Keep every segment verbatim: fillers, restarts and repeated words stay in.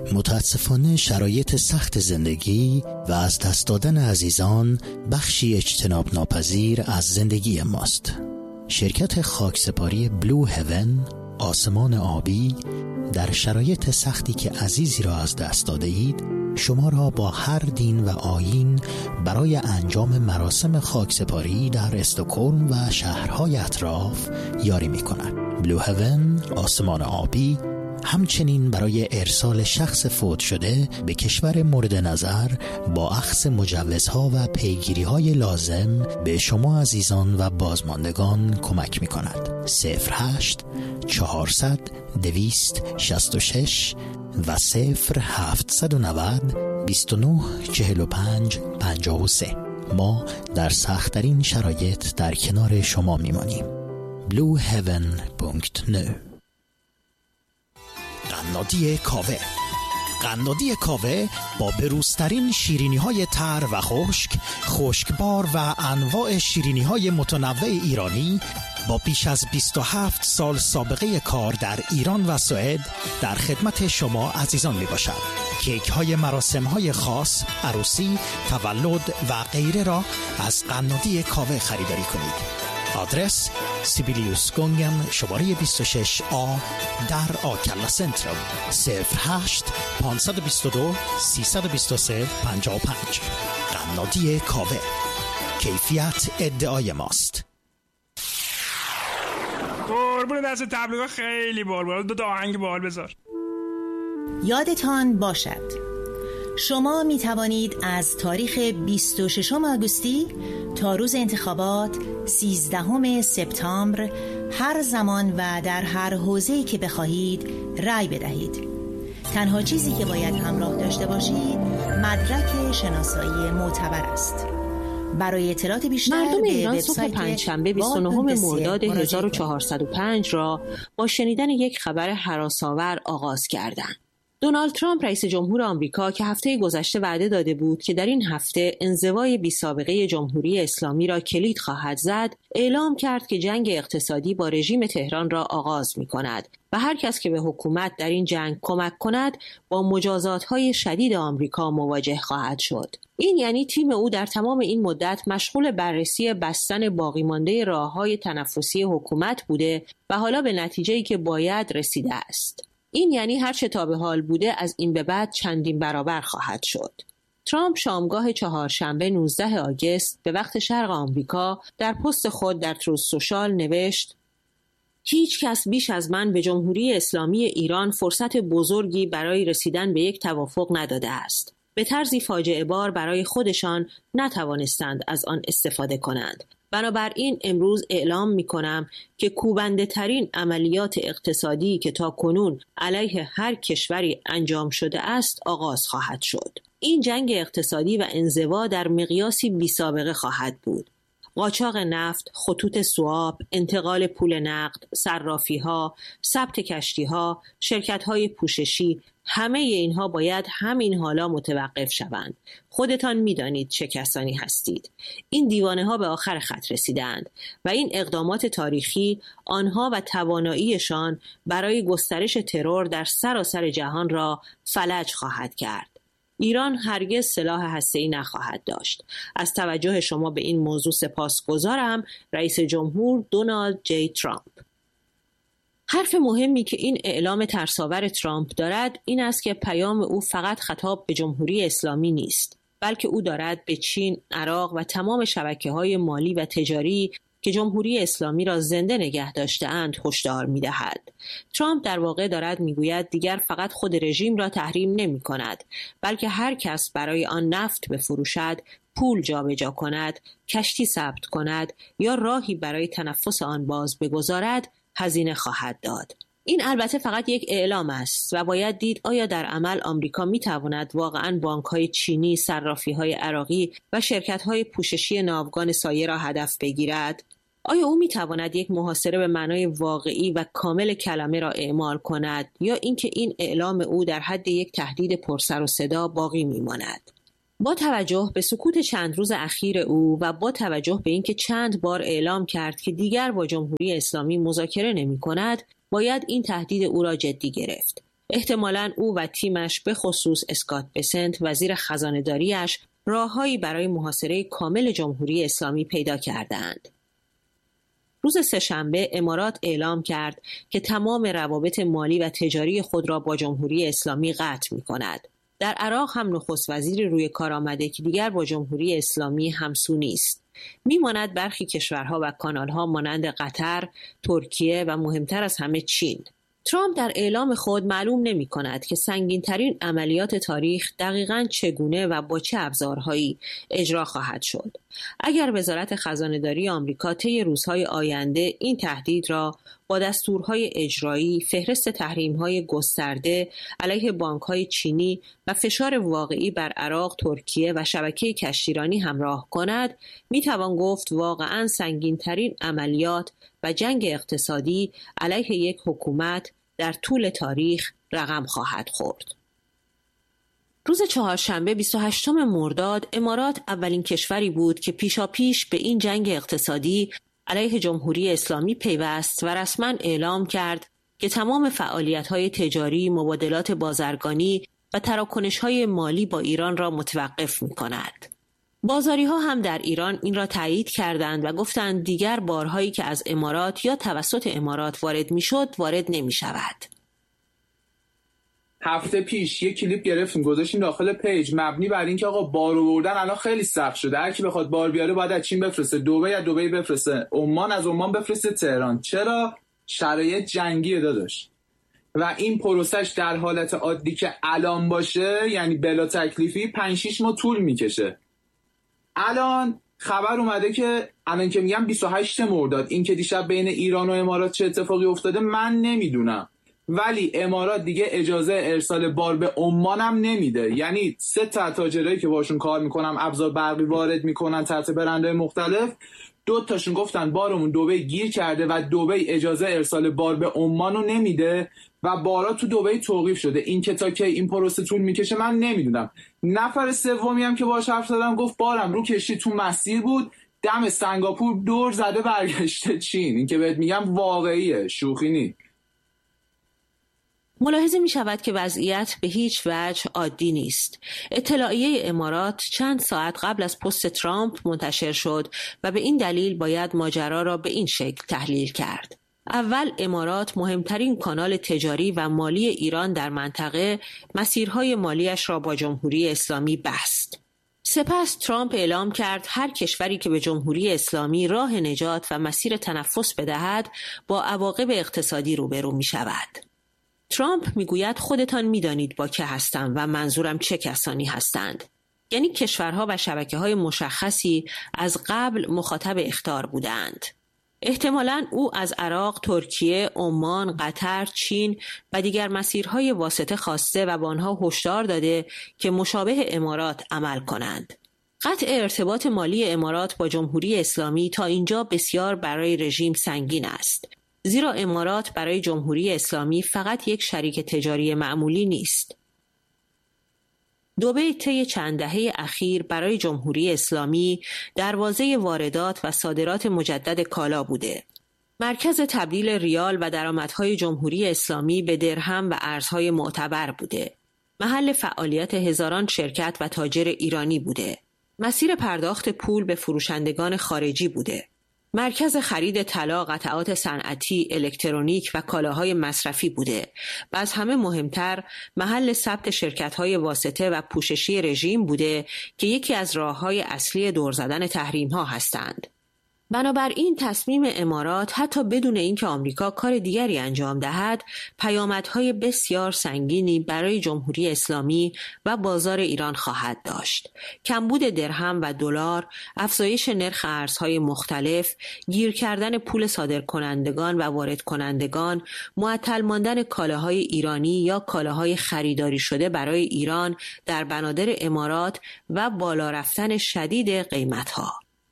متاسفانه شرایط سخت زندگی و از دست دادن عزیزان بخشی اجتناب ناپذیر از زندگی ماست. شرکت خاکسپاری بلو هیون، آسمان آبی، در شرایط سختی که عزیزی را از دست داده اید شما را با هر دین و آیین برای انجام مراسم خاکسپاری در استکهلم و شهرهای اطراف یاری می کند. بلو هیون، آسمان آبی، همچنین برای ارسال شخص فوت شده به کشور مورد نظر با اخذ مجوزها و پیگیری‌های لازم به شما عزیزان و بازماندگان کمک می‌کند. صفر هشت چهارصد دویست شصت و شش و صفر هفتصد و نود بیست و نه چهل و پنج پنجاه و سه. ما در سخت‌ترین شرایط در کنار شما می‌مانیم. بلو هیون دات نت. قنادی کاوه. قنادی کاوه با بروزترین شیرینی‌های تر و خشک، خشکبار و انواع شیرینی‌های متنوع ایرانی با بیش از بیست و هفت سال سابقه کار در ایران و سوئد در خدمت شما عزیزان میباشد. کیک های مراسم های خاص، عروسی، تولد و غیره را از قنادی کاوه خریداری کنید. آدرس سیبیلیوس گونگن شماره بیست و شش آ در آکلا سنترال. صفر هشت پانصد و بیست و دو سیصد و بیست و سه پنجاه و پنج. قنادی کاوه، کیفیت ادعای ماست. قربون دست تبلیغات خیلی بال بال. دو تا آهنگ بال بذار. یادتان باشد شما می توانید از تاریخ بیست و ششم آگوستی تا روز انتخابات سیزدهم سپتامبر هر زمان و در هر حوزه‌ای که بخواهید رأی بدهید. تنها چیزی که باید همراه داشته باشید مدرک شناسایی معتبر است. برای اطلاعات بیشتر مردم به ایران صبح وبسایت پنجشنبه بیست و نهم مرداد هزار و چهارصد و پنج را با شنیدن یک خبر هراس‌آور آغاز کردند. دونالد ترامپ رئیس جمهور آمریکا که هفته گذشته وعده داده بود که در این هفته انزوای بی‌سابقه جمهوری اسلامی را کلید خواهد زد، اعلام کرد که جنگ اقتصادی با رژیم تهران را آغاز می کند و هر کس که به حکومت در این جنگ کمک کند با مجازات‌های شدید آمریکا مواجه خواهد شد. این یعنی تیم او در تمام این مدت مشغول بررسی بستن باقی مانده راه‌های تنفسی حکومت بوده و حالا به نتیجه‌ای که باید رسیده است. این یعنی هر چه تا به حال بوده از این به بعد چندین برابر خواهد شد. ترامپ شامگاه چهارشنبه نوزدهم آگوست به وقت شرق آمریکا در پست خود در تروث سوشال نوشت: هیچ کس بیش از من به جمهوری اسلامی ایران فرصت بزرگی برای رسیدن به یک توافق نداده است. به طرزی فاجعه بار برای خودشان نتوانستند از آن استفاده کنند. بنابراین امروز اعلام می کنم که کوبنده ترین عملیات اقتصادی که تا کنون علیه هر کشوری انجام شده است آغاز خواهد شد. این جنگ اقتصادی و انزوا در مقیاسی بی سابقه خواهد بود. قاچاق نفت، خطوط سواب، انتقال پول نقد، صرافی‌ها، ثبت کشتی‌ها، شرکت‌های پوششی، همه اینها باید همین حالا متوقف شوند. خودتان می‌دانید چه کسانی هستید. این دیوانه‌ها به آخر خط رسیدند و این اقدامات تاریخی آنها و تواناییشان برای گسترش ترور در سراسر جهان را فلج خواهد کرد. ایران هرگز سلاح هسته‌ای نخواهد داشت. از توجه شما به این موضوع سپاسگزارم. رئیس جمهور دونالد جی ترامپ. حرف مهمی که این اعلام ترساور ترامپ دارد این است که پیام او فقط خطاب به جمهوری اسلامی نیست، بلکه او دارد به چین، عراق و تمام شبکه‌های مالی و تجاری که جمهوری اسلامی را زنده نگه داشته‌اند هشدار می‌دهد. ترامپ در واقع دارد می‌گوید دیگر فقط خود رژیم را تحریم نمی‌کند، بلکه هر کس برای آن نفت بفروشد، پول جابجا کند، کشتی ثبت کند یا راهی برای تنفس آن باز بگذارد، هزینه خواهد داد. این البته فقط یک اعلام است و باید دید آیا در عمل آمریکا می‌تواند واقعاً بانک‌های چینی، صرافی‌های عراقی و شرکت‌های پوششی ناوگان سایه را هدف بگیرد؟ آیا او می‌تواند یک محاصره به معنای واقعی و کامل کلمه را اعمال کند یا اینکه این اعلام او در حد یک تهدید پرسر و صدا باقی می‌ماند؟ با توجه به سکوت چند روز اخیر او و با توجه به اینکه چند بار اعلام کرد که دیگر با جمهوری اسلامی مذاکره نمی‌کند، باید این تهدید او را جدی گرفت. احتمالاً او و تیمش به خصوص اسکات بسنت وزیر خزانه‌داری‌اش راههایی برای محاصره کامل جمهوری اسلامی پیدا کردند. روز سه‌شنبه امارات اعلام کرد که تمام روابط مالی و تجاری خود را با جمهوری اسلامی قطع می‌کند. در عراق هم نخست وزیری روی کار آمده که دیگر با جمهوری اسلامی همسو نیست. می‌ماند برخی کشورها و کانال‌ها مانند قطر، ترکیه و مهمتر از همه چین. ترامپ در اعلام خود معلوم نمی کند که سنگین‌ترین عملیات تاریخ دقیقاً چگونه و با چه ابزارهایی اجرا خواهد شد. اگر وزارت خزانه‌داری آمریکا طی روزهای آینده این تهدید را با دستورهای اجرایی، فهرست تحریم‌های گسترده علیه بانک‌های چینی و فشار واقعی بر عراق، ترکیه و شبکه کشتیرانی همراه کند، می‌توان گفت واقعاً سنگین‌ترین عملیات و جنگ اقتصادی علیه یک حکومت در طول تاریخ رقم خواهد خورد. روز چهارشنبه بیست و هشتم مرداد امارات اولین کشوری بود که پیشاپیش به این جنگ اقتصادی علیه جمهوری اسلامی پیوست و رسما اعلام کرد که تمام فعالیت‌های تجاری، مبادلات بازرگانی و تراکنش‌های مالی با ایران را متوقف می‌کند. بازاری‌ها هم در ایران این را تایید کردند و گفتند دیگر بارهایی که از امارات یا توسط امارات وارد می‌شد وارد نمی‌شود. هفته پیش یک کلیپ گرفتیم گذاشتیم داخل پیج مبنی بر اینکه آقا بار آوردن الان خیلی سخت شده، هر کی بخواد بار بیاره باید از چین بفرسته، دبی از دبی بفرسته، عمان از عمان بفرسته تهران. چرا؟ شرایط جنگی داداش. و این پروسش در حالت عادی که الان باشه، یعنی بلا تکلیفی، پنج شش ماه طول میکشه. الان خبر اومده که الان که میگم بیست و هشتم مرداد، این که دیشب بین ایران و امارات چه اتفاقی افتاده من نمیدونم، ولی امارات دیگه اجازه ارسال بار به عمان هم نمیده. یعنی سه تا تاجرایی که باشون کار میکنم ابزار برقی وارد میکنن تحت برندهای مختلف، دو تاشون گفتن بارمون دبی گیر کرده و دبی اجازه ارسال بار به عمان رو نمیده و بارا تو دبی توقیف شده. این که تا که این پروسه طول میکشه من نمیدونم. نفر سومی هم که باهاش حرف زدم گفت بارم رو کشتی تو مسیر بود، دم سنگاپور دور زده برگشته چین. این که بهت میگم واقعیه، شوخی نیست. ملاحظه می شود که وضعیت به هیچ وجه عادی نیست. اطلاعیه امارات چند ساعت قبل از پست ترامپ منتشر شد و به این دلیل باید ماجرا را به این شکل تحلیل کرد. اول امارات مهمترین کانال تجاری و مالی ایران در منطقه مسیرهای مالیش را با جمهوری اسلامی بست. سپس ترامپ اعلام کرد هر کشوری که به جمهوری اسلامی راه نجات و مسیر تنفس بدهد با عواقب اقتصادی روبرو می شود. ترامپ میگوید خودتان میدانید با که هستم و منظورم چه کسانی هستند. یعنی کشورها و شبکه‌های مشخصی از قبل مخاطب اخطار بودند. احتمالاً او از عراق، ترکیه، عمان، قطر، چین و دیگر مسیرهای واسطه خواسته و با آنها هشدار داده که مشابه امارات عمل کنند. قطع ارتباط مالی امارات با جمهوری اسلامی تا اینجا بسیار برای رژیم سنگین است. زیرا امارات برای جمهوری اسلامی فقط یک شریک تجاری معمولی نیست. دبی طی چند دهه اخیر برای جمهوری اسلامی دروازه واردات و صادرات مجدد کالا بوده. مرکز تبدیل ریال و درآمدهای جمهوری اسلامی به درهم و ارزهای معتبر بوده. محل فعالیت هزاران شرکت و تاجر ایرانی بوده. مسیر پرداخت پول به فروشندگان خارجی بوده. مرکز خرید طلا، قطعات صنعتی، الکترونیک و کالاهای مصرفی بوده و از همه مهمتر محل ثبت شرکت‌های واسطه و پوششی رژیم بوده که یکی از راه‌های اصلی دور زدن تحریم‌ها هستند. بنابراین تصمیم امارات حتی بدون اینکه آمریکا کار دیگری انجام دهد، پیامدهای بسیار سنگینی برای جمهوری اسلامی و بازار ایران خواهد داشت. کمبود درهم و دلار، افزایش نرخ ارزهای مختلف، گیر کردن پول صادرکنندگان و وارد کنندگان، معطل ماندن کالاهای ایرانی یا کالاهای خریداری شده برای ایران در بنادر امارات و بالا رفتن شدید قیمتها.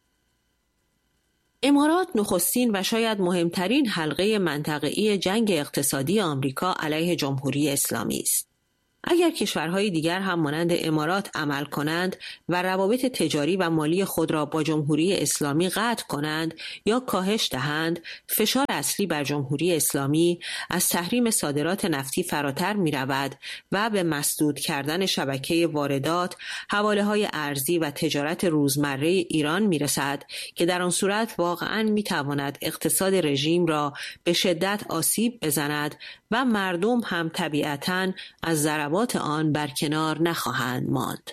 امارات نخستین و شاید مهمترین حلقه منطقه‌ای جنگ اقتصادی آمریکا علیه جمهوری اسلامی است. اگر کشورهای دیگر هم مانند امارات عمل کنند و روابط تجاری و مالی خود را با جمهوری اسلامی قطع کنند یا کاهش دهند، فشار اصلی بر جمهوری اسلامی از تحریم صادرات نفتی فراتر می رود و به مسدود کردن شبکه واردات، حواله‌های ارزی و تجارت روزمره ایران می رسد که در آن صورت واقعاً می تواند اقتصاد رژیم را به شدت آسیب بزند و مردم هم طبیعتاً از ضربات آن برکنار نخواهند ماند.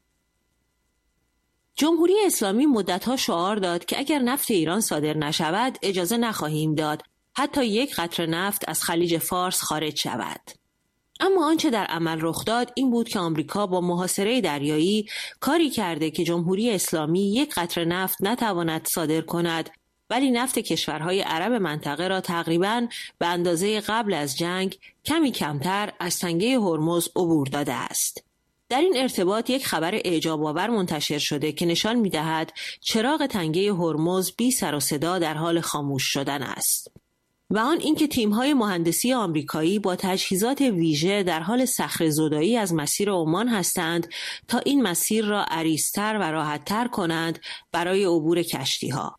جمهوری اسلامی مدتها شعار داد که اگر نفت ایران صادر نشود اجازه نخواهیم داد حتی یک قطره نفت از خلیج فارس خارج شود. اما آنچه در عمل رخ داد این بود که آمریکا با محاصره دریایی کاری کرده که جمهوری اسلامی یک قطره نفت نتواند صادر کند، ولی نفت کشورهای عرب منطقه را تقریباً به اندازه قبل از جنگ کمی کمتر از تنگه هرمز عبور داده است. در این ارتباط یک خبر اعجاب‌آور منتشر شده که نشان می‌دهد چراغ تنگه هرمز بی سر و صدا در حال خاموش شدن است. و آن اینکه تیم‌های مهندسی آمریکایی با تجهیزات ویژه در حال صخره‌زدایی از مسیر عمان هستند تا این مسیر را عریض‌تر و راحت‌تر کنند برای عبور کشتی‌ها.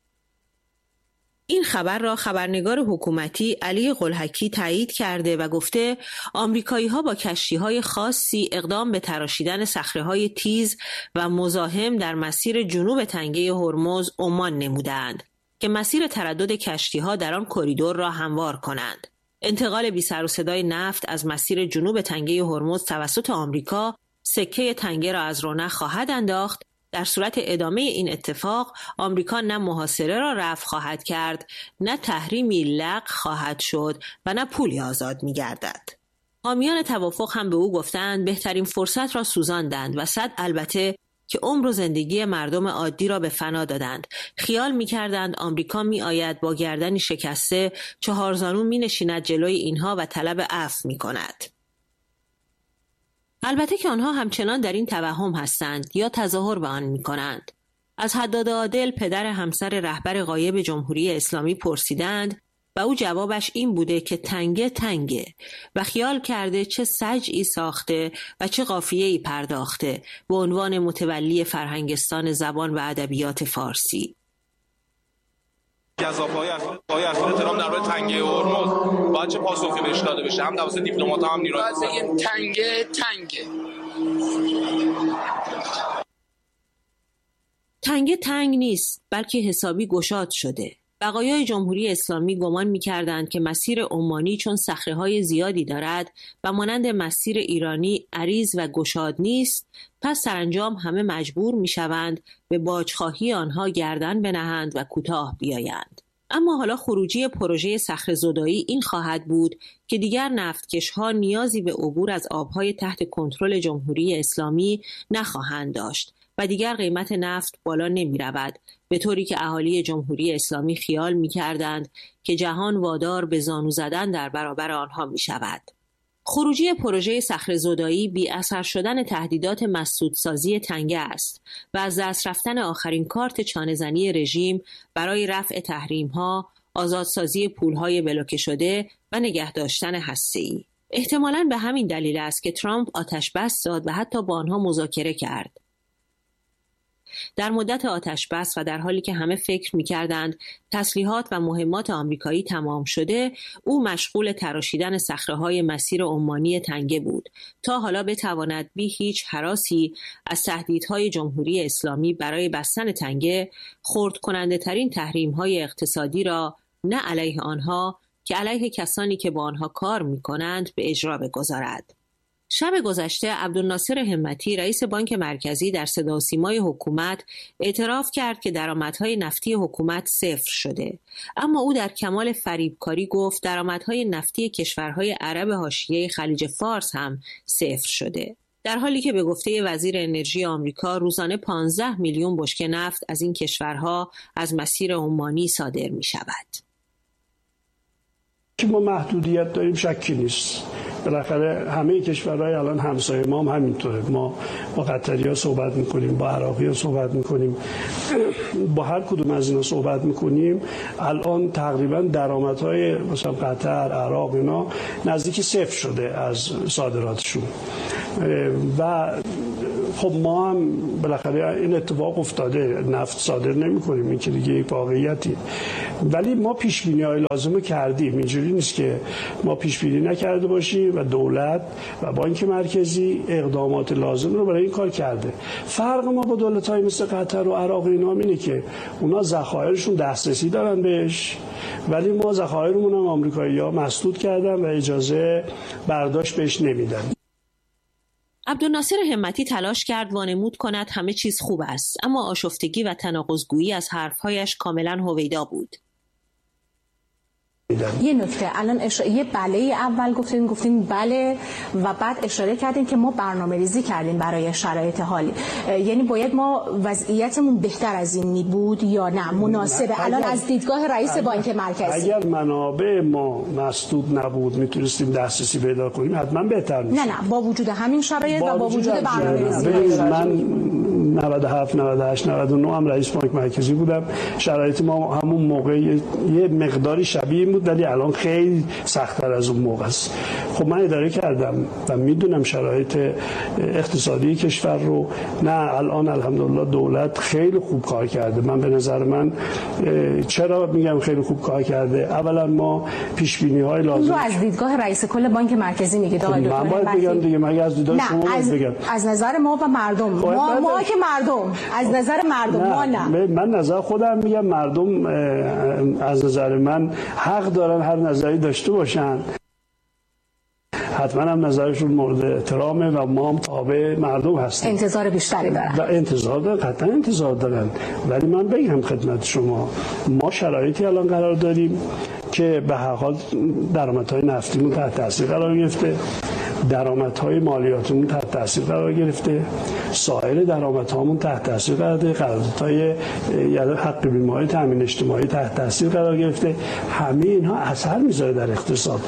این خبر را خبرنگار حکومتی علی قلحکی تایید کرده و گفته آمریکایی‌ها با کشتی‌های خاصی اقدام به تراشیدن صخره‌های تیز و مزاحم در مسیر جنوب تنگه هرمز عمان نمودند که مسیر تردد کشتی‌ها در آن کریدور را هموار کنند. انتقال بی سر و صدای نفت از مسیر جنوب تنگه هرمز توسط آمریکا سکه تنگه را از رونق خواهد انداخت. در صورت ادامه این اتفاق آمریکا نه محاصره را رفع خواهد کرد، نه تحریمی لغو خواهد شد و نه پولی آزاد می‌گردد. حامیان توافق هم به او گفتند بهترین فرصت را سوزاندند و صد البته که عمر و زندگی مردم عادی را به فنا دادند. خیال می‌کردند آمریکا می‌آید با گردنی شکسته چهارزانو می‌نشیند جلوی اینها و طلب عفو می‌کند. البته که آنها همچنان در این توهم هستند یا تظاهر به آن می‌کنند. از حداد عادل پدر همسر رهبر غایب جمهوری اسلامی پرسیدند و او جوابش این بوده که تنگه تنگه و خیال کرده چه سجعی ساخته و چه قافیه‌ای پرداخته به عنوان متولی فرهنگستان زبان و ادبیات فارسی. گزافه‌های اخیر ترامپ در مورد تنگه هرمز باید چه پاسخی بهش داده بشه؟ هم توسط دیپلمات‌ها هم نیروهای باید بگیم تنگه تنگه تنگه تنگ نیست بلکه حسابی گشاد شده. بقایای جمهوری اسلامی گمان می‌کردند که مسیر عمانی چون صخره‌های زیادی دارد و مانند مسیر ایرانی عریض و گشاد نیست، پس سرانجام همه مجبور می‌شوند به باجخواهی آنها گردن بنهند و کوتاه بیایند. اما حالا خروجی پروژه صخره‌زدایی این خواهد بود که دیگر نفتکش‌ها نیازی به عبور از آب‌های تحت کنترل جمهوری اسلامی نخواهند داشت و دیگر قیمت نفت بالا نمی رود، به طوری که اهالی جمهوری اسلامی خیال می کردند که جهان وادار به زانو زدن در برابر آنها می شود. خروجی پروژه صخره‌زدایی بی اثر شدن تهدیدات مسدودسازی تنگه است و از دست رفتن آخرین کارت چانه‌زنی رژیم برای رفع تحریم‌ها، آزادسازی پول‌های بلوکه شده و نگه داشتن هسته‌ای. احتمالاً به همین دلیل است که ترامپ آتش بس داد و حتی با آنها مذاکره کرد. در مدت آتش بس و در حالی که همه فکر می‌کردند تسلیحات و مهمات آمریکایی تمام شده، او مشغول تراشیدن صخره‌های مسیر عمانی تنگه بود تا حالا بتواند بی هیچ هراسی از تهدیدهای جمهوری اسلامی برای بستن تنگه خرد کننده ترین تحریم‌های اقتصادی را نه علیه آنها که علیه کسانی که با آنها کار می‌کنند به اجرا بگذارد. شب گذشته عبدالناصر همتی رئیس بانک مرکزی در صدا و سیمای حکومت اعتراف کرد که درآمدهای نفتی حکومت صفر شده، اما او در کمال فریبکاری گفت درآمدهای نفتی کشورهای عرب حاشیه خلیج فارس هم صفر شده، در حالی که به گفته وزیر انرژی آمریکا روزانه پانزده میلیون بشکه نفت از این کشورها از مسیر عمانی صادر می شود. که ما محدودیت داریم شکی نیست. بالاخره همه کشورهای الان همسایه ما هم همینطوره. ما با قطری‌ها صحبت میکنیم، با عراقی‌ها صحبت میکنیم، با هر کدوم از اینا صحبت میکنیم. الان تقریبا درآمدهای مثلا قطر، عراق اینا نزدیک صفر شده از صادراتشون و خب ما هم بالاخره این اتفاق افتاده، نفت صادر نمی کنیم، این که دیگه یک واقعیتی. ولی ما پیش بینی های لازم کردیم. اینجوری نیست که ما پیش بینی نکرده باشیم و دولت و بانک مرکزی اقدامات لازم رو برای این کار کرده. فرق ما با دولت های مثل قطر و عراق اینا اینه که اونا ذخایرشون دسترسی دارن بهش، ولی ما ذخایرمون هم آمریکایی‌ها مسدود کردن و اجازه برداشت بهش نمیدن. عبدالناصر همتی تلاش کرد وانمود کند همه چیز خوب است، اما آشفتگی و تناقض‌گویی از حرفهایش کاملا هویدا بود. یه نکته الان اش... یه بله اول گفتیم گفتیم بله و بعد اشاره کردیم که ما برنامه‌ریزی کردیم برای شرایط حالی، یعنی باید ما وضعیتمون بهتر از این می بود یا نه مناسبه الان از دیدگاه رئیس بانک مرکزی؟ اگر منابع ما مسدود نبود میتونستیم دسترسی پیدا کنیم حتما بهتر میشد. نه نه با وجود همین شرایط و با وجود برنامه‌ریزی من نود و هفت نود و هشت نود و نه هم رئیس بانک مرکزی بودم. شرایط ما همون موقع یه مقداری شبیه بود ولی الان خیلی سخت‌تر از اون موقع است. خب من اداره کردم و میدونم شرایط اقتصادی کشور رو. نه الان الحمدلله دولت خیلی خوب کار کرده. من به نظر من چرا میگم خیلی خوب کار کرده؟ اولا ما پیش بینی های لازم رو از دیدگاه رئیس کل بانک مرکزی میگید آقای دکتر. من باید بگم دیگه، مگه از دیدگاه شما از... بگم؟ از نظر ما و مردم. ما ما که مردم از نظر مردم نه. ما نه. من نظر خودم میگم مردم از نظر من حق دارن هر نظری داشته باشن. حتما هم نظرشون مورد احترامه و ما هم تابع مردم هستیم. انتظار بیشتری دارن. و انتظار دارن، قطعا انتظار دارن. ولی من بگم خدمت شما ما شرایطی الان قرار داریم که به هر حال درآمدهای نفتیمون تحت تاثیر قرار گرفته، درآمدهای مالیاتمون تحت تاثیر قرار گرفته، سایر درآمدهامون تحت تاثیر قرار گرفته، قراردادهای یعنی حق بیمه تامین اجتماعی تحت تاثیر قرار گرفته. همه اینها اثر میذاره در اقتصاد.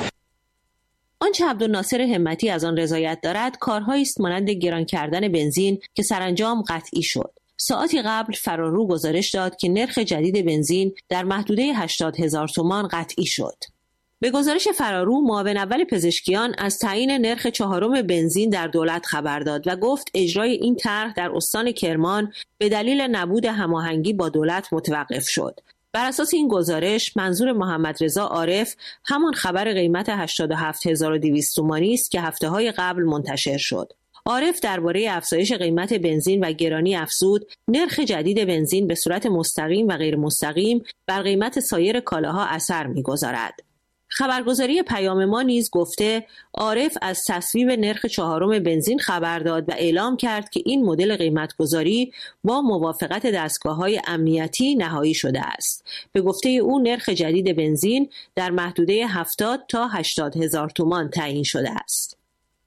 آنچه عبدالناصر همتی از آن رضایت دارد کارهایی است مانند گران کردن بنزین که سرانجام قطعی شد. ساعتی قبل فرارو گزارش داد که نرخ جدید بنزین در محدوده هشتاد هزار تومان قطعی شد. به گزارش فرارو، معاون اول پزشکیان از تعیین نرخ چهارم بنزین در دولت خبر داد و گفت اجرای این طرح در استان کرمان به دلیل نبود هماهنگی با دولت متوقف شد. بر اساس این گزارش منظور محمد رضا عارف همان خبر قیمت هشتاد و هفت هزار و دویست تومانی است که هفته‌های قبل منتشر شد. عارف درباره افزایش قیمت بنزین و گرانی افزود نرخ جدید بنزین به صورت مستقیم و غیر مستقیم بر قیمت سایر کالاها اثر می‌گذارد. خبرگزاری پیام ما نیز گفته عارف از تصویب نرخ چهارم بنزین خبر داد و اعلام کرد که این مدل قیمتگذاری با موافقت دستگاه‌های امنیتی نهایی شده است. به گفته او نرخ جدید بنزین در محدوده هفتاد تا هشتاد هزار تومان تعیین شده است.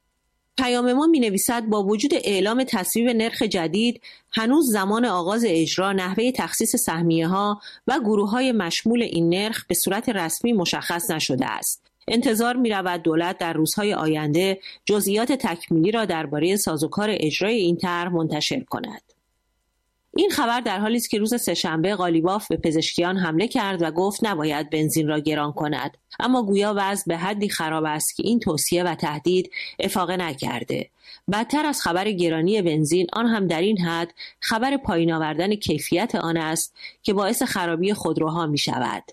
پیام ما می نویسد با وجود اعلام تصویب نرخ جدید هنوز زمان آغاز اجرا، نحوه تخصیص سهمیه ها و گروه های مشمول این نرخ به صورت رسمی مشخص نشده است. انتظار می رود دولت در روزهای آینده جزئیات تکمیلی را درباره سازوکار اجرای این طرح منتشر کند. این خبر در حالی است که روز سه‌شنبه قالیباف به پزشکیان حمله کرد و گفت نباید بنزین را گران کند، اما گویا وضع به حدی خراب است که این توصیه و تهدید افاقه نکرده. بدتر از خبر گرانی بنزین، آن هم در این حد خبر پایین آوردن کیفیت آن است که باعث خرابی خودروها می شود.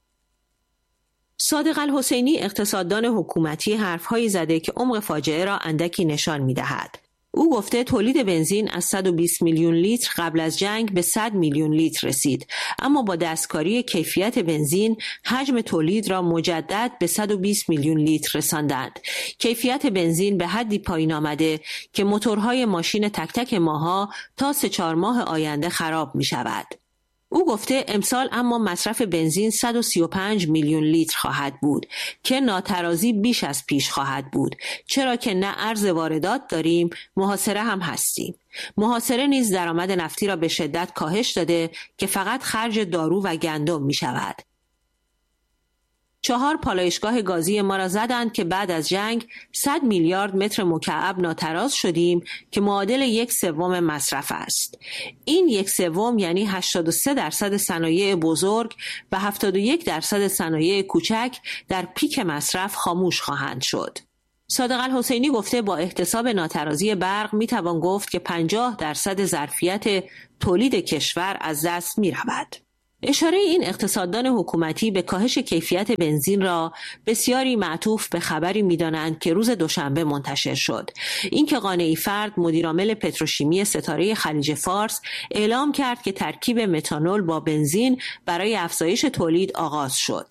صادق الحسینی اقتصاددان حکومتی حرفهایی زده که عمق فاجعه را اندکی نشان می دهد. او گفته تولید بنزین از صد و بیست میلیون لیتر قبل از جنگ به صد میلیون لیتر رسید، اما با دستکاری کیفیت بنزین حجم تولید را مجدد به صد و بیست میلیون لیتر رساندند. کیفیت بنزین به حدی پایین آمده که موتورهای ماشین تک تک ماها تا سه چهار ماه آینده خراب می شود. او گفته امسال اما مصرف بنزین صد و سی و پنج میلیون لیتر خواهد بود که ناترازی بیش از پیش خواهد بود، چرا که نه ارز واردات داریم، محاصره هم هستیم. محاصره نیز درآمد نفتی را به شدت کاهش داده که فقط خرج دارو و گندم می شود. چهار پالایشگاه گازی ما را زدند که بعد از جنگ صد میلیارد متر مکعب ناتراز شدیم که معادل یک سوم مصرف است. این یک سوم یعنی هشتاد و سه درصد صنایع بزرگ و هفتاد و یک درصد صنایع کوچک در پیک مصرف خاموش خواهند شد. صادق الحسینی گفته با احتساب ناترازی برق می توان گفت که پنجاه درصد ظرفیت تولید کشور از دست می رود. اشاره این اقتصاددان حکومتی به کاهش کیفیت بنزین را بسیاری معطوف به خبری می‌دانند که روز دوشنبه منتشر شد. اینکه قانعی فرد مدیرعامل پتروشیمی ستاره خلیج فارس اعلام کرد که ترکیب متانول با بنزین برای افزایش تولید آغاز شد.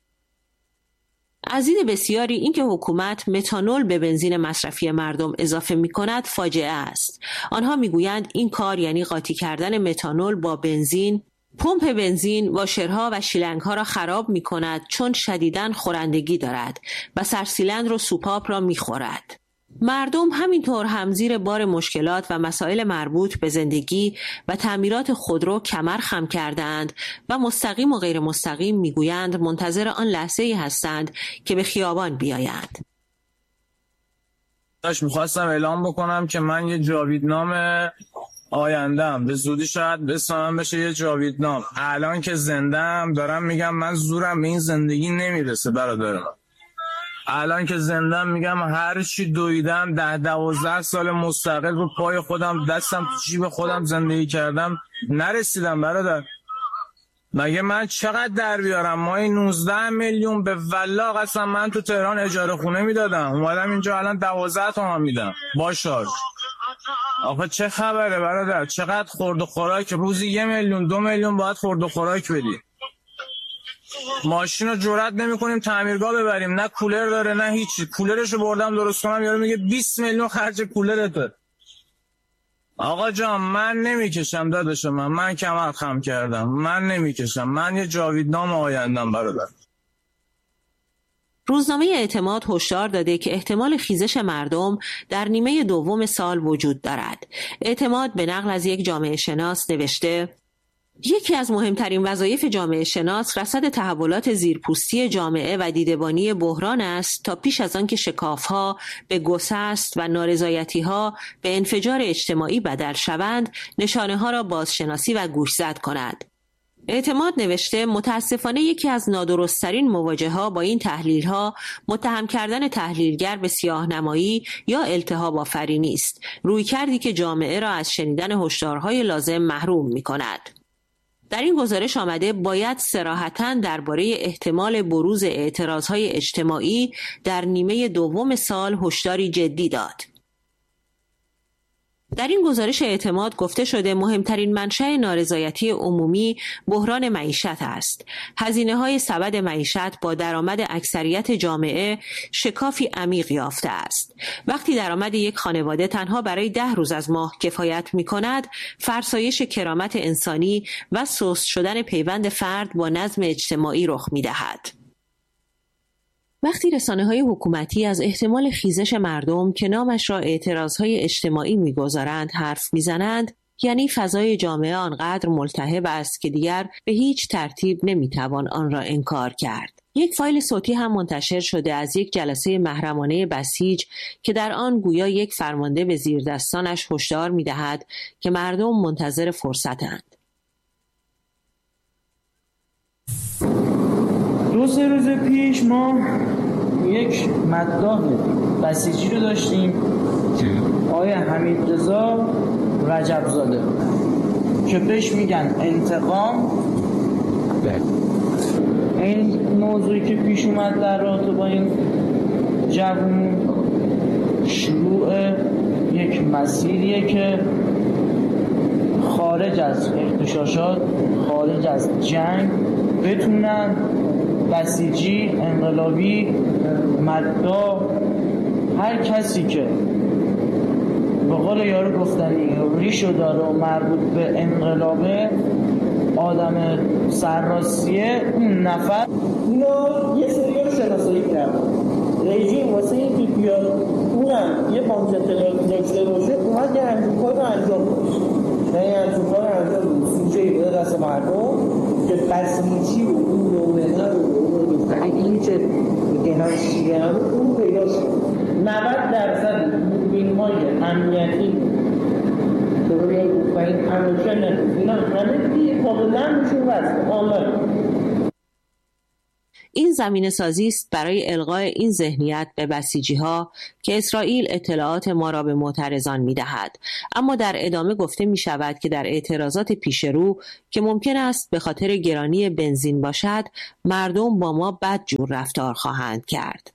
از دید بسیاری اینکه حکومت متانول به بنزین مصرفی مردم اضافه می‌کند فاجعه است. آنها می‌گویند این کار یعنی قاطی کردن متانول با بنزین. پمپ بنزین واشرها و شیلنگ‌ها را خراب می‌کند چون شدیداً خورندگی دارد و سرسیلندر و سوپاپ را می‌خورد. مردم همینطور هم زیر بار مشکلات و مسائل مربوط به زندگی و تعمیرات خودرو کمر خم کردند و مستقیم و غیر مستقیم می‌گویند منتظر آن لحظه‌ای هستند که به خیابان بیایند. داش می‌خواستم اعلام بکنم که من یه جاویدنام آیندم به زودی شاید بسامم بشه یه جاویدنام. الان که زندم دارم میگم من زورم به این زندگی نمیرسه برادرم. الان که زندم میگم هر چی دویدم ده دوازده سال مستقل رو پای خودم دستم تو جیب خودم زندگی کردم نرسیدم برادر. مگه من چقدر در بیارم؟ ما این نوزده میلیون به والله قسم من تو تهران اجاره خونه میدادم، اومدم اینجا الان دوازده تومن میدم با شارژ. آخه چه خبره برادر؟ چقدر خورد و خوراک؟ روزی یه میلیون دو میلیون باید خورد و خوراک بدی. ماشین رو جرئت نمی‌کنیم تعمیرگاه ببریم، نه کولر داره نه هیچی. کولرشو بردم درست کنم یارو میگه بیست میلیون خرج کولرته. آقا جان من نمیکشم داداش من من کمر خم کردم، من نمیکشم، من یه جاویدنام آیندم برادر. روزنامه اعتماد هشدار داده که احتمال خیزش مردم در نیمه دوم سال وجود دارد. اعتماد به نقل از یک جامعه شناس نوشته: یکی از مهمترین وظایف جامعه شناس رصد تحولات زیرپوستی جامعه و دیدبانی بحران است تا پیش از آن که شکاف‌ها به گسست و نارضایتی‌ها به انفجار اجتماعی بدل شوند، نشانه‌ها را بازشناسی و گوشزد کند. اعتماد نوشته متاسفانه یکی از نادرست‌ترین مواجهه‌ها با این تحلیل‌ها متهم کردن تحلیلگر به سیاه‌نمایی یا التهاب آفرینی است، رویکردی که جامعه را از شنیدن هشدارهای لازم محروم می‌کند. در این گزارش آمده باید صراحتاً درباره احتمال بروز اعتراضهای اجتماعی در نیمه دوم سال هشداری جدی داد. در این گزارش اعتماد گفته شده مهمترین منشأ نارضایتی عمومی بحران معیشت است. هزینه‌های سبد معیشت با درآمد اکثریت جامعه شکافی عمیق یافته است. وقتی درآمد یک خانواده تنها برای ده روز از ماه کفایت می‌کند، فرسایش کرامت انسانی و سست شدن پیوند فرد با نظم اجتماعی رخ می‌دهد. وقتی رسانه‌های حکومتی از احتمال خیزش مردم که نامش را اعتراضهای اجتماعی می‌گذارند حرف می‌زنند، یعنی فضای جامعه آنقدر ملتهب است که دیگر به هیچ ترتیب نمی‌توان آن را انکار کرد. یک فایل صوتی هم منتشر شده از یک جلسه محرمانه بسیج که در آن گویا یک فرمانده به زیردستانش هشدار می‌دهد که مردم منتظر فرصتند. دو سه روز پیش ما یک مداح بسیجی رو داشتیم، آقای حمیدرضا رجبزاده که بهش میگن انتقام. این موضوعی که پیش اومد در رابطه با این جوون شروع یک مسیریه که خارج از اغتشاشات، خارج از جنگ بتونن بسیجی، انقلابی، مداح، هر کسی که به قول یارو گفتنی ریشو داره و مربوط به انقلابه، آدم سرراستیه، اون نفر اینا یه سری رو شناسایی کردن. رژیم واسه این که بیاد اونم یه پامچه اطلاعاتی داشته باشه اومد یه همچون کار رو انجام باشه، یعنی همچون کار رو انجام سوچه ای بوده دست مردم که بسیجی و اون رومنه رو ولی این که دهانسیان اون پیداست. نود درصد دوربین‌های امنیتی که روی و این امنیشن اینا همه دیگه کاملا میشون واسه آنلاین. این زمینه سازی است برای القاء این ذهنیت به بسیجی‌ها که اسرائیل اطلاعات ما را به معترضان می‌دهد. اما در ادامه گفته می‌شود که در اعتراضات پیش رو که ممکن است به خاطر گرانی بنزین باشد، مردم با ما بدجور رفتار خواهند کرد.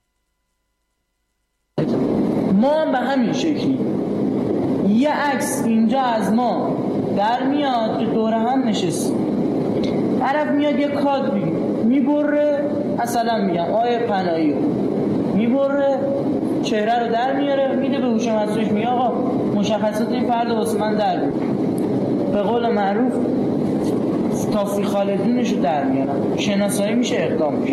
ما هم به همین شکلی یه عکس اینجا از ما در میاد که دور هم نشست، طرف میاد یه کاد میبره، مثلا میگم آیه پناهی میبره، چهره رو در میاره، میده به هوش مصنوعیش، میگه آقا مشخصات این فرد واسه من در بیار. به قول معروف تافی خالدینش رو در میارن، شناسایی میشه، اقدام میشه.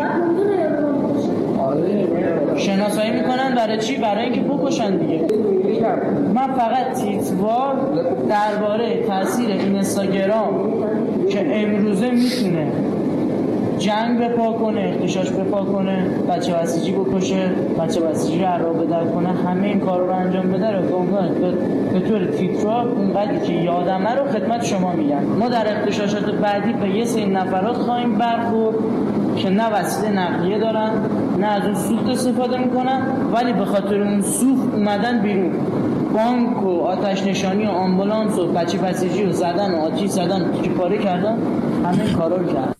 شناسایی میکنن برای چی؟ برای اینکه بکشن دیگه. من فقط تیتروار درباره تاثیر اینستاگرام که امروزه میتونه جنگ بپا کنه، اغتشاش بپا کنه، بچه بسیجی بکشه، بچه بسیجی رو عراق بدر کنه، همه این کار رو انجام بده رو کنه. به طور تیتروار اونقدری که یادمه رو خدمت شما میگم. ما در اغتشاشات بعدی به یه سری نفرات خواهیم برخورد که نه وسیله نقلیه دارن، نه از اون سوخت استفاده میکنن، ولی به خاطر اون سوخت اومدن بیرون، بانک و آتش نشانی و آمبولانس و بچه بسیجی رو زدن و آتیش زدن و تیکه پاره کردن، همه این کارا رو کردن.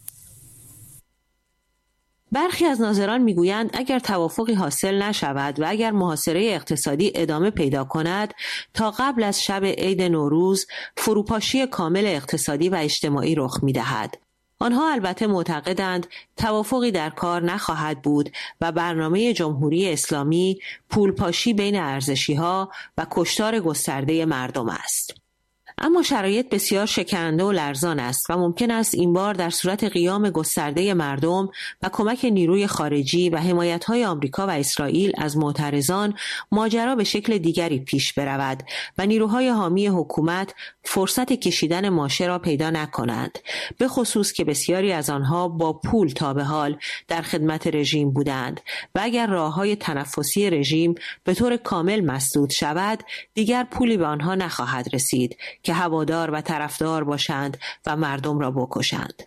برخی از ناظران میگویند اگر توافقی حاصل نشود و اگر محاصره اقتصادی ادامه پیدا کند، تا قبل از شب عید نوروز فروپاشی کامل اقتصادی و اجتماعی رخ می‌دهد. آنها البته معتقدند توافقی در کار نخواهد بود و برنامه جمهوری اسلامی پولپاشی بین ارزشی‌ها و کشتار گسترده مردم است. اما شرایط بسیار شکننده و لرزان است و ممکن است این بار در صورت قیام گسترده مردم و کمک نیروی خارجی و حمایت‌های آمریکا و اسرائیل از معترضان ماجرا به شکل دیگری پیش برود و نیروهای حامی حکومت فرصت کشیدن ماشه را پیدا نکنند، به خصوص که بسیاری از آنها با پول تا به حال در خدمت رژیم بودند و اگر راه‌های تنفسی رژیم به طور کامل مسدود شود، دیگر پولی به آنها نخواهد رسید که هوادار و طرفدار باشند و مردم را بکشند.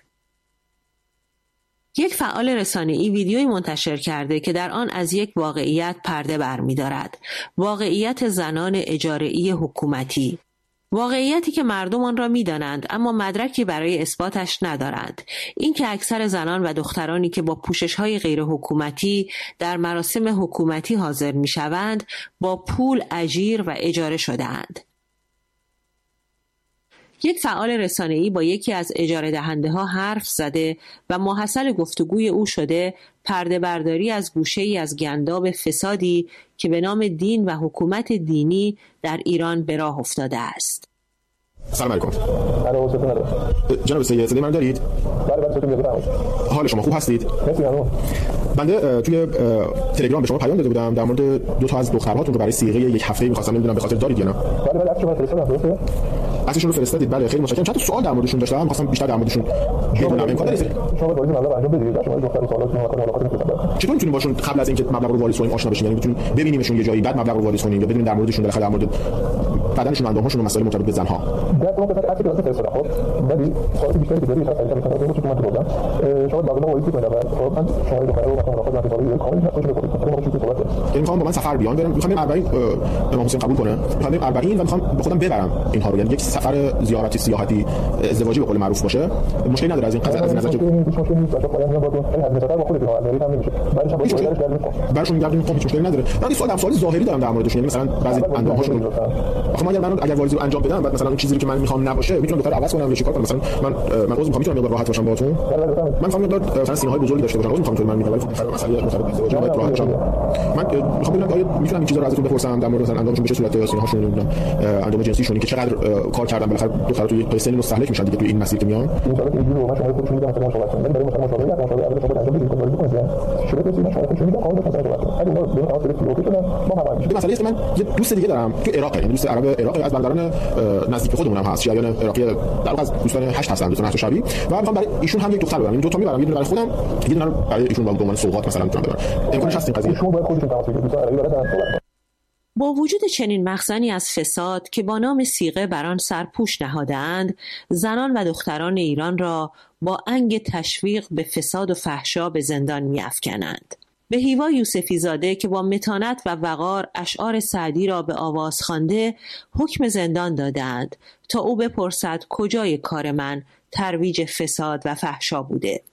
یک فعال رسانه‌ای ویدیویی منتشر کرده که در آن از یک واقعیت پرده برمی‌دارد، واقعیت زنان اجاره‌ای حکومتی. واقعیتی که مردم آن را می‌دانند اما مدرکی برای اثباتش ندارند. این که اکثر زنان و دخترانی که با پوشش‌های غیر حکومتی در مراسم حکومتی حاضر می‌شوند، با پول اجیر و اجاره شده‌اند. یک فعال رسانه‌ای با یکی از اجاره دهنده ها حرف زده و ماحصل گفتگوی او شده پرده برداری از گوشه‌ای از گنداب فسادی که به نام دین و حکومت دینی در ایران به راه افتاده است. سلام علیکم. جناب سید صدای من دارید؟ بله بله صداتون میاد. حال شما خوب هستید؟ مرسی ممنون. بنده توی تلگرام به شما پیام داده بودم در مورد دو تا از دخترهاتون رو برای صیغه یک هفته می‌خواستم نمیدونم به خاطر دارید یا نه. بله بله اصلا فرستادم درسته؟ اصلشون رو فرستادید. بله خیلی متشکرم. چند تا سوال در موردشون داشتم، می‌خواستم بیشتر در موردشون بدونم. امکان داره شما باید مبلغ انجام بدید. شما دختر سوالات ملاقات می‌کنید. چطور می‌تونیم باشون قبل از اینکه مبلغ رو واریز کنیم آشنا بشیم؟ یعنی می‌تونیم ببینیمشون یه جایی بعد مبلغ رو واریز کنیم یا بدونیم در موردشون بالاخره در مورد بدنشون، اندام‌هاشون و مسائل مرتبط به زن‌ها. در واقع فقط اصل درست فرستادم. خب ولی سوالی بیشتری که دارید شاید خیلی خیلی خیلی من بودم. شما باید واریز کنید و خب من شما دختر رو مثلا ملاقات نکنید. کامل نخواهش می‌کنید. شما چی صحبت کنید؟ یعنی می‌خوام با من سفر بیان برم. می‌خوام اربعین امام حسین قبول کنه. می‌خوام اربعین و می‌خوام به خودم ببرم اینها رو. یعنی یک سفر زیارتی سیاحتی ازدواجی به قول معروف باشه. مشکلی نداره از این قضیه از نظر که مشکلی نیست. باشه پایان میاد باید این حد با خودت هم هم نمیشه. بعدش باید برش بریم. برشون میگردیم خب هیچ مشکلی نداره. من سوال سوالی ظاهری دارم در موردشون. یعنی مثلا بعضی اندام‌هاشون آخه من من اگر واریزی رو انجام بدم بعد مثلا اون چیزی رو که من می‌خوام نباشه میتونم دختر عوض کنم یا چیکار کنم. مثلا من من عذر می‌خوام میتونم راحت باشم باهاتون. من می‌خوام داد مثلا سینه‌های بزرگی داشته باشم. عذر می‌خوام من میگم ولی خب مسئله مرتبط به ازدواج باید راحت باشم. من می‌خوام ببینم آیا میتونم این چیزا رو ازتون بپرسم در مورد مثلا اندامشون به چه صورت سینه‌هاشون نمیدونم اندام جنسیشون که چقدر کار کردن بالاخره دخترها توی سن مستهلک میشن دیگه توی این مسیر که میان. این سوالات اینجوری رو من شما خودتون میگم مثلا صحبت کنید. برای مثلا مشاوره یا مشاوره اول شما انجام بدید کنید کنید. شروع کنید شما خودتون میگم کامل مثلا صحبت کنید. اگه ما به خاطر فیلوتی شدن ما هم مسئله است. من یه دوست دیگه دارم تو عراق، یعنی دوست عرب عراق، از برادران نزدیک خودمون هم هست، شیعیان عراقی در واقع از دوستان هشت هستن، دوستان هشت شبی، و میخوام برای ایشون هم یک دختر ببرم. این دو تا میبرم، یه دونه برای خودم، یه دونه رو برای ایشون به عنوان سوغات مثلا میتونم ببرم. امکانش هست این قضیه؟ شما باید خودتون تماس بگیرید، دوستان عراقی برای با وجود چنین مخزنی از فساد که با نام صیغه بر آن سرپوش نهادند، زنان و دختران ایران را با انگ تشویق به فساد و فحشا به زندان می‌افکنند. بهیوا یوسفی زاده که با متانت و وقار اشعار سعدی را به آواز خوانده حکم زندان دادند تا او بپرسد کجای کار من ترویج فساد و فحشا بوده.